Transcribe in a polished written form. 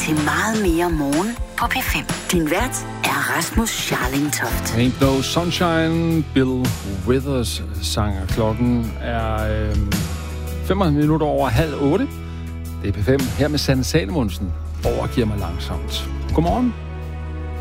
til meget mere morgen på P5. Din vært er Rasmus Scharling-Toft. Ain't No Sunshine, Bill Withers sanger. Klokken er 5 minutter over 7:30. Det er P5 her med Sanne Salomonsen. Overgiver mig langsomt. Godmorgen.